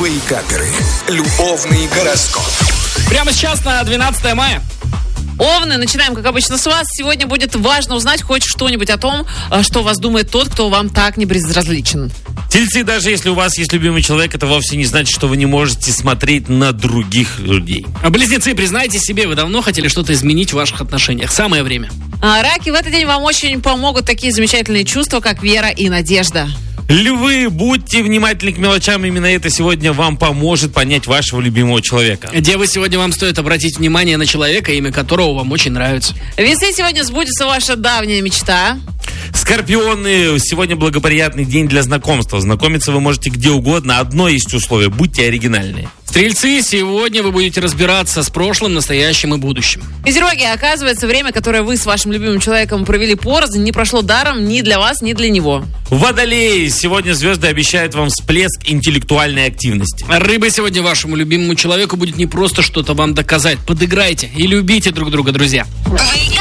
Вейкаперы. Любовный гороскоп. Прямо сейчас на 12 мая. Овны, начинаем, как обычно, с вас. Сегодня будет важно узнать хоть что-нибудь о том, что о вас думает тот, кто вам так не безразличен. Тельцы, даже если у вас есть любимый человек, это вовсе не значит, что вы не можете смотреть на других людей. Близнецы, признайте себе, вы давно хотели что-то изменить в ваших отношениях. Самое время. Раки, в этот день вам очень помогут такие замечательные чувства, как вера и надежда. Львы, будьте внимательны к мелочам. Именно это сегодня вам поможет понять вашего любимого человека. Девы, сегодня вам стоит обратить внимание на человека, имя которого вам очень нравится. Весы, сегодня сбудется ваша давняя мечта. Скорпионы, сегодня благоприятный день для знакомства. Знакомиться вы можете где угодно. Одно есть условие: будьте оригинальны. Стрельцы, сегодня вы будете разбираться с прошлым, настоящим и будущим. Козероги, оказывается, время, которое вы с вашим любимым человеком провели порознь, не прошло даром ни для вас, ни для него. Водолеи, сегодня звезды обещают вам всплеск интеллектуальной активности. Рыбы, сегодня вашему любимому человеку будет не просто что-то вам доказать. Подыграйте и любите друг друга, друзья.